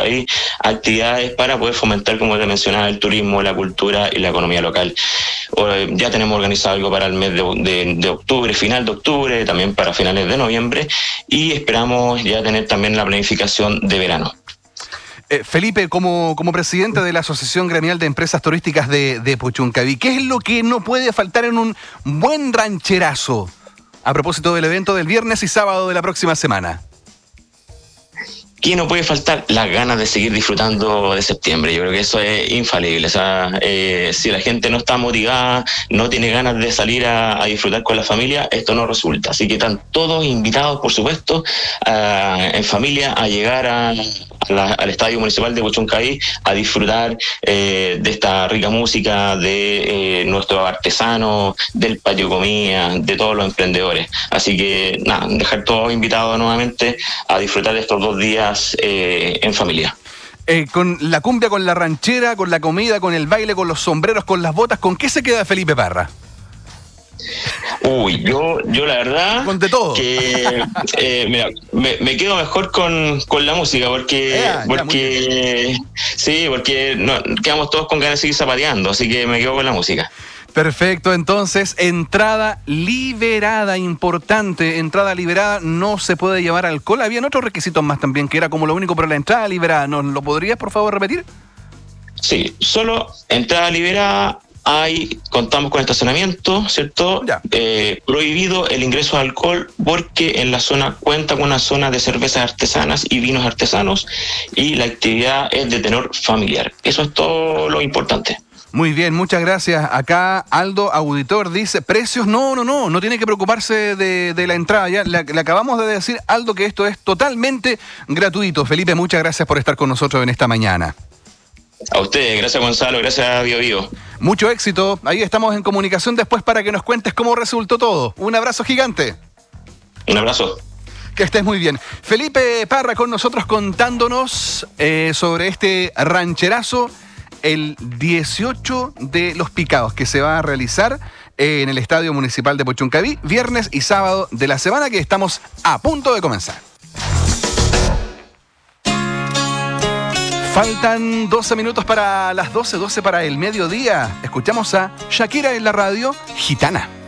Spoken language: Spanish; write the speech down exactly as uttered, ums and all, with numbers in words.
Puchuncaví actividades para poder fomentar, como te mencionaba, el turismo, la cultura y la economía local. Ya tenemos organizado algo para el mes de, de, de octubre, final de octubre, también para finales de noviembre, y esperamos ya tener también la planificación de verano. Eh, Felipe, como, como presidente de la Asociación Gremial de Empresas Turísticas de, de Puchuncaví, ¿qué es lo que no puede faltar en un buen rancherazo a propósito del evento del viernes y sábado de la próxima semana? ¿Qué no puede faltar? Las ganas de seguir disfrutando de septiembre. Yo creo que eso es infalible. O sea, eh, si la gente no está motivada, no tiene ganas de salir a, a disfrutar con la familia, esto no resulta. Así que están todos invitados, por supuesto, a, en familia a llegar a, a la, al Estadio Municipal de Puchuncaví a disfrutar eh, de esta rica música, de eh, nuestros artesanos, del patio comida, de todos los emprendedores. Así que, nada, dejar todos invitados nuevamente a disfrutar de estos dos días Eh, en familia. Eh, con la cumbia, con la ranchera, con la comida, con el baile, con los sombreros, con las botas, ¿con qué se queda Felipe Parra? Uy, yo, yo la verdad con de todo. que eh, mira, me, me quedo mejor con, con la música porque, yeah, porque yeah, sí, porque no, quedamos todos con ganas de seguir zapateando, así que me quedo con la música. Perfecto, entonces, entrada liberada, importante, entrada liberada, no se puede llevar alcohol. Habían otros requisitos más también, que era como lo único, pero la entrada liberada, ¿nos lo podrías, por favor, repetir? Sí, solo entrada liberada, hay, contamos con estacionamiento, ¿cierto? Eh, prohibido el ingreso de alcohol porque en la zona cuenta con una zona de cervezas artesanas y vinos artesanos y la actividad es de tenor familiar. Eso es todo lo importante. Muy bien, muchas gracias. Acá Aldo Auditor dice, precios, no, no, no, no tiene que preocuparse de, de la entrada. Ya le, le acabamos de decir, Aldo, que esto es totalmente gratuito. Felipe, muchas gracias por estar con nosotros en esta mañana. A ustedes, gracias Gonzalo, gracias a Bio Bio. Mucho éxito, ahí estamos en comunicación después para que nos cuentes cómo resultó todo. Un abrazo gigante. Un abrazo. Que estés muy bien. Felipe Parra con nosotros contándonos eh, sobre este rancherazo el dieciocho de Los Picados, que se va a realizar en el Estadio Municipal de Puchuncaví, viernes y sábado de la semana que estamos a punto de comenzar. Faltan doce minutos para las doce, doce para el mediodía. Escuchamos a Shakira en la radio, Gitana.